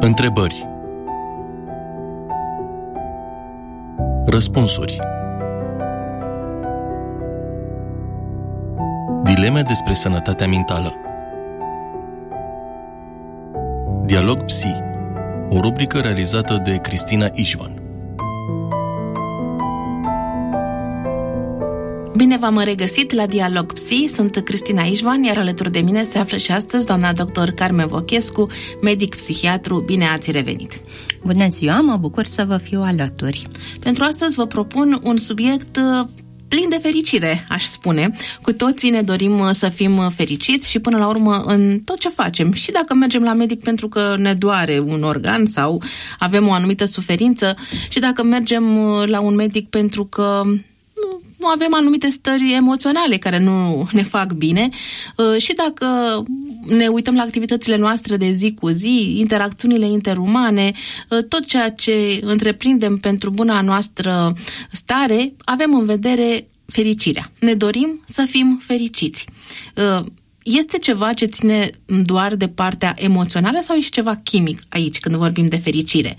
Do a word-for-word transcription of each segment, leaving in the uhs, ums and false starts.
Întrebări. Răspunsuri. Dileme despre sănătatea mentală. Dialog Psi, o rubrică realizată de Cristina Ișvan. Bine v-am regăsit la Dialog Psi, sunt Cristina Ișvan, iar alături de mine se află și astăzi doamna doctor Carmen Vochescu, medic-psihiatru. Bine ați revenit! Bună ziua, mă bucur să vă fiu alături. Pentru astăzi vă propun un subiect plin de fericire, aș spune. Cu toții ne dorim să fim fericiți și până la urmă în tot ce facem. Și dacă mergem la medic pentru că ne doare un organ sau avem o anumită suferință, și dacă mergem la un medic pentru că nu avem anumite stări emoționale care nu ne fac bine, și dacă ne uităm la activitățile noastre de zi cu zi, interacțiunile interumane, tot ceea ce întreprindem pentru buna noastră stare, avem în vedere fericirea. Ne dorim să fim fericiți. Este ceva ce ține doar de partea emoțională sau este ceva chimic aici când vorbim de fericire?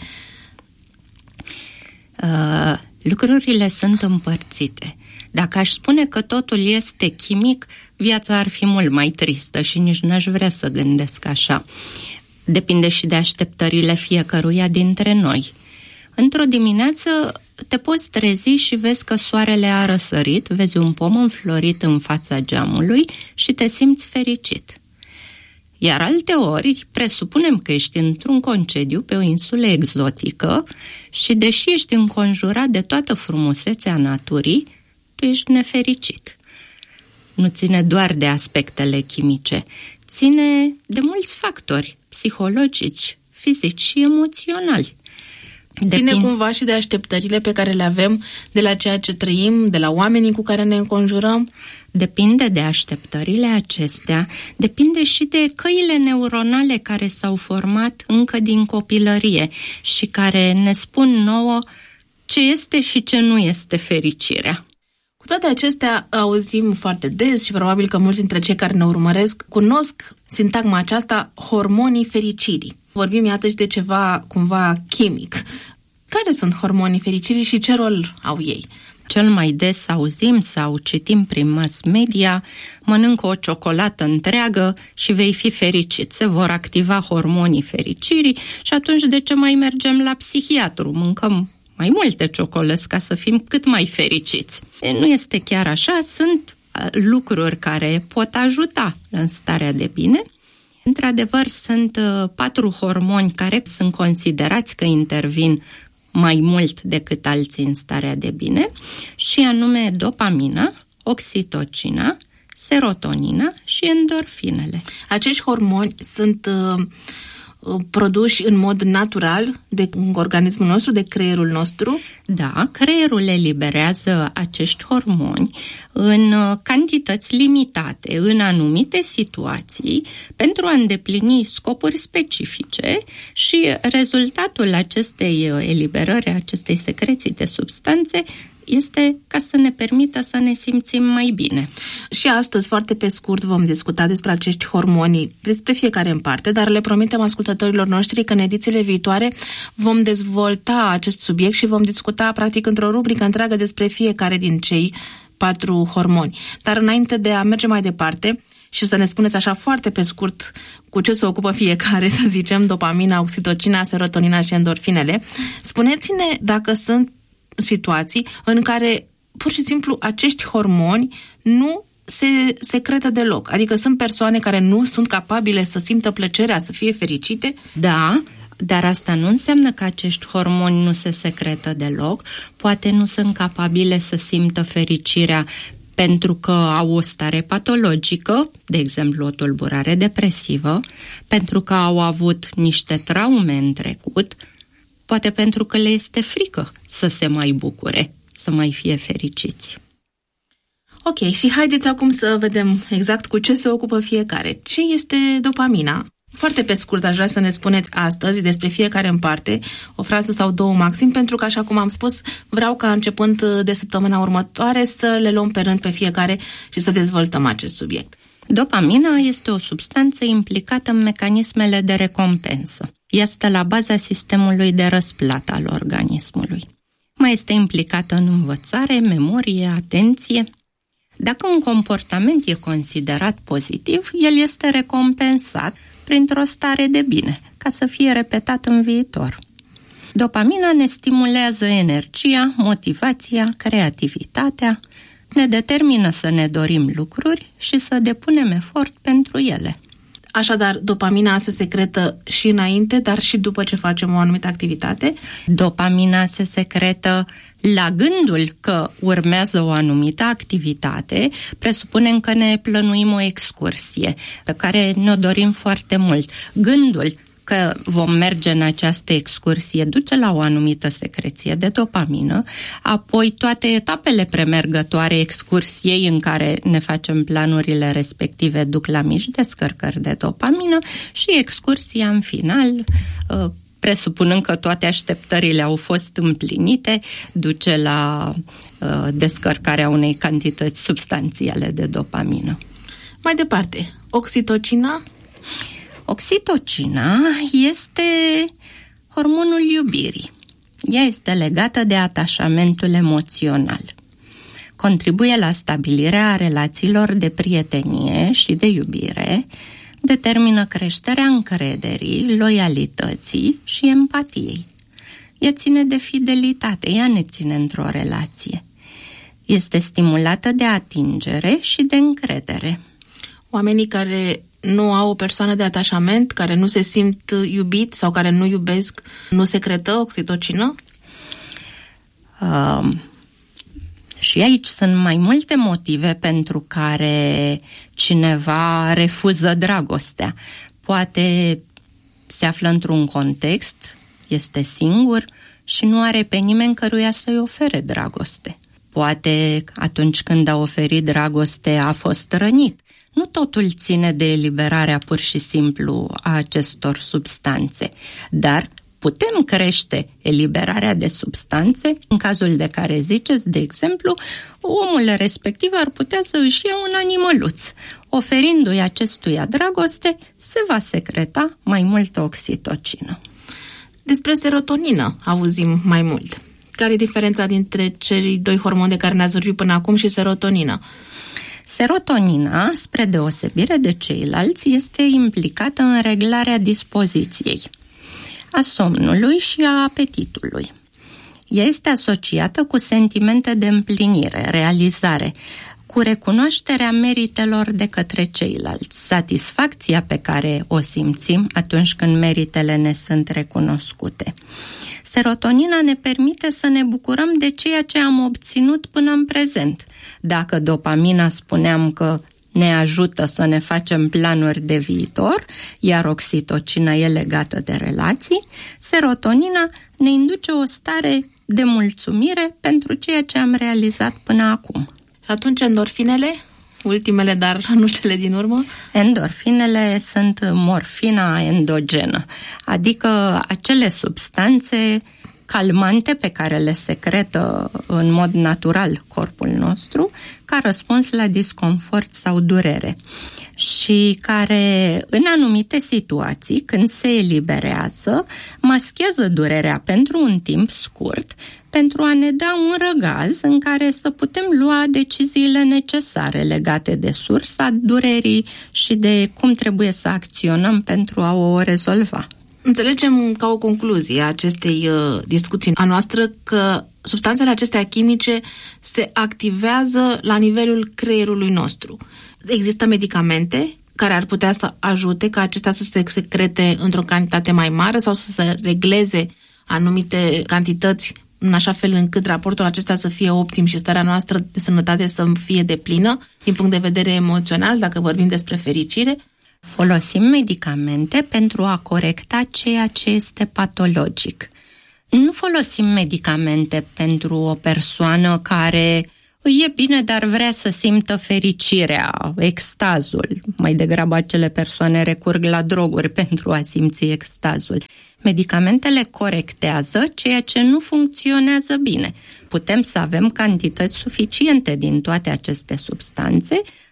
Uh, lucrurile sunt împărțite. Dacă aș spune că totul este chimic, viața ar fi mult mai tristă și nici n-aș vrea să gândesc așa. Depinde și de așteptările fiecăruia dintre noi. Într-o dimineață te poți trezi și vezi că soarele a răsărit, vezi un pom înflorit în fața geamului și te simți fericit. Iar alte ori, presupunem că ești într-un concediu pe o insulă exotică și deși ești înconjurat de toată frumusețea naturii, tu ești nefericit. Nu ține doar de aspectele chimice, ține de mulți factori psihologici, fizici și emoționali. Ține Depin... cumva și de așteptările pe care le avem de la ceea ce trăim, de la oamenii cu care ne înconjurăm? Depinde de așteptările acestea, depinde și de căile neuronale care s-au format încă din copilărie și care ne spun nouă ce este și ce nu este fericirea. Cu toate acestea auzim foarte des și probabil că mulți dintre cei care ne urmăresc cunosc sintagma aceasta, hormonii fericirii. Vorbim iată și de ceva cumva chimic. Care sunt hormonii fericirii și ce rol au ei? Cel mai des auzim sau citim prin mass media, mănâncă o ciocolată întreagă și vei fi fericit. Se vor activa hormonii fericirii și atunci de ce mai mergem la psihiatru? Mâncăm mai multe ciocolăți ca să fim cât mai fericiți. Nu este chiar așa, sunt lucruri care pot ajuta în starea de bine. Într-adevăr, sunt patru hormoni care sunt considerați că intervin mai mult decât alții în starea de bine, și anume dopamina, oxitocina, serotonina și endorfinele. Acești hormoni sunt uh, produși în mod natural de organismul nostru, de creierul nostru? Da, creierul eliberează acești hormoni în cantități limitate, în anumite situații, pentru a îndeplini scopuri specifice și rezultatul acestei eliberări, acestei secreții de substanțe, este ca să ne permită să ne simțim mai bine. Și astăzi, foarte pe scurt, vom discuta despre acești hormoni, despre fiecare în parte, dar le promitem ascultătorilor noștri că în edițiile viitoare vom dezvolta acest subiect și vom discuta practic într-o rubrică întreagă despre fiecare din cei patru hormoni. Dar înainte de a merge mai departe și să ne spuneți așa foarte pe scurt cu ce se ocupă fiecare, să zicem, dopamina, oxitocina, serotonina și endorfinele, spuneți-ne dacă sunt situații în care pur și simplu acești hormoni nu se secretă deloc. Adică sunt persoane care nu sunt capabile să simtă plăcerea, să fie fericite? Da, dar asta nu înseamnă că acești hormoni nu se secretă deloc. Poate nu sunt capabile să simtă fericirea pentru că au o stare patologică, de exemplu o tulburare depresivă, pentru că au avut niște traume în trecut, poate pentru că le este frică să se mai bucure, să mai fie fericiți. Ok, și haideți acum să vedem exact cu ce se ocupă fiecare. Ce este dopamina? Foarte pe scurt aș vrea să ne spuneți astăzi despre fiecare în parte, o frază sau două maxim, pentru că, așa cum am spus, vreau ca începând de săptămâna următoare să le luăm pe rând pe fiecare și să dezvoltăm acest subiect. Dopamina este o substanță implicată în mecanismele de recompensă. este la baza sistemului de răsplată al organismului. Mai este implicată în învățare, memorie, atenție. Dacă un comportament e considerat pozitiv, el este recompensat printr-o stare de bine, ca să fie repetat în viitor. Dopamina ne stimulează energia, motivația, creativitatea, ne determină să ne dorim lucruri și să depunem efort pentru ele. Așadar, dopamina se secretă și înainte, dar și după ce facem o anumită activitate? Dopamina se secretă la gândul că urmează o anumită activitate. Presupunem că ne plănuim o excursie pe care ne-o dorim foarte mult. Gândul că vom merge în această excursie duce la o anumită secreție de dopamină, apoi toate etapele premergătoare excursiei în care ne facem planurile respective duc la mici descărcări de dopamină și excursia în final, presupunând că toate așteptările au fost împlinite, duce la descărcarea unei cantități substanțiale de dopamină. Mai departe, oxitocina? Oxitocina este hormonul iubirii. Ea este legată de atașamentul emoțional. Contribuie la stabilirea relațiilor de prietenie și de iubire, determină creșterea încrederii, loialității și empatiei. Ea ține de fidelitate, ea ne ține într-o relație. Este stimulată de atingere și de încredere. Oamenii care nu au o persoană de atașament, care nu se simt iubiți sau care nu iubesc, nu secretă oxitocină? Uh, și aici sunt mai multe motive pentru care cineva refuză dragostea. Poate se află într-un context, este singur și nu are pe nimeni căruia să-i ofere dragoste. Poate atunci când a oferit dragoste a fost rănit. Nu totul ține de eliberarea pur și simplu a acestor substanțe, dar putem crește eliberarea de substanțe în cazul de care ziceți, de exemplu, omul respectiv ar putea să își ia un animăluț. Oferindu-i acestuia dragoste, se va secreta mai multă oxitocină. Despre serotonină auzim mai mult. Care e diferența dintre cei doi hormoni de care ne-ați vorbit până acum și serotonina? Serotonina, spre deosebire de ceilalți, este implicată în reglarea dispoziției, a somnului și a apetitului. Ea este asociată cu sentimente de împlinire, realizare, cu recunoașterea meritelor de către ceilalți, satisfacția pe care o simțim atunci când meritele ne sunt recunoscute. Serotonina ne permite să ne bucurăm de ceea ce am obținut până în prezent. Dacă dopamina spuneam că ne ajută să ne facem planuri de viitor, iar oxitocina e legată de relații, serotonina ne induce o stare de mulțumire pentru ceea ce am realizat până acum. Și atunci endorfinele, ultimele, dar nu cele din urmă? Endorfinele sunt morfina endogenă, adică acele substanțe calmante pe care le secretă în mod natural corpul nostru ca răspuns la disconfort sau durere și care în anumite situații, când se eliberează, maschează durerea pentru un timp scurt pentru a ne da un răgaz în care să putem lua deciziile necesare legate de sursa durerii și de cum trebuie să acționăm pentru a o rezolva. Înțelegem ca o concluzie a acestei uh, discuții a noastră că substanțele acestea chimice se activează la nivelul creierului nostru. Există medicamente care ar putea să ajute ca acestea să se secrete într-o cantitate mai mare sau să se regleze anumite cantități în așa fel încât raportul acesta să fie optim și starea noastră de sănătate să fie deplină din punct de vedere emoțional, dacă vorbim despre fericire. Folosim medicamente pentru a corecta ceea ce este patologic. Nu folosim medicamente pentru o persoană care îi e bine, dar vrea să simtă fericirea, extazul. Mai degrabă acele persoane recurg la droguri pentru a simți extazul. Medicamentele corectează ceea ce nu funcționează bine. Putem să avem cantități suficiente din toate aceste substanțe,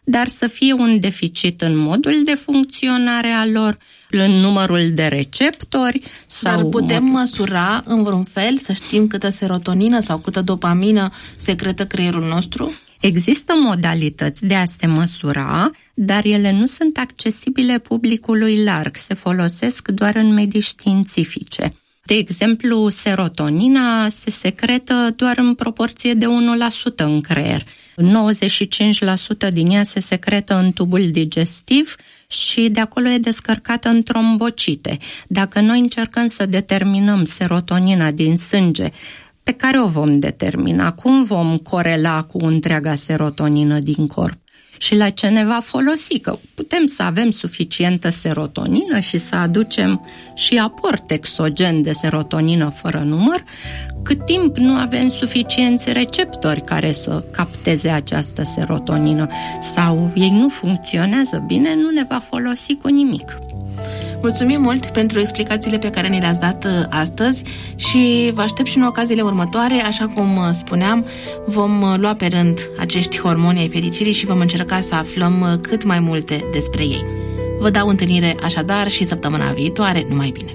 dar să fie un deficit în modul de funcționare a lor, în numărul de receptori. Dar sau putem măsura în vreun fel, să știm câtă serotonină sau câtă dopamină secretă creierul nostru? Există modalități de a se măsura, dar ele nu sunt accesibile publicului larg, se folosesc doar în medii științifice. De exemplu, serotonina se secretă doar în proporție de unu la sută în creier. nouăzeci și cinci la sută din ea se secretă în tubul digestiv și de acolo e descărcată în trombocite. Dacă noi încercăm să determinăm serotonina din sânge, pe care o vom determina? Cum vom corela cu întreaga serotonină din corp? Și la ce ne va folosi? Că putem să avem suficientă serotonină și să aducem și aport exogen de serotonină fără număr, cât timp nu avem suficienți receptori care să capteze această serotonină sau ei nu funcționează bine, nu ne va folosi cu nimic. Mulțumim mult pentru explicațiile pe care ni le-ați dat astăzi și vă aștept și în ocaziile următoare. Așa cum spuneam, vom lua pe rând acești hormoni ai fericirii și vom încerca să aflăm cât mai multe despre ei. Vă dau întâlnire așadar și săptămâna viitoare. Numai bine!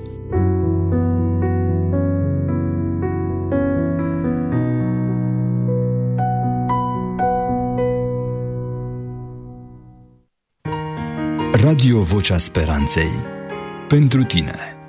Radio Vocea Speranței. Pentru tine.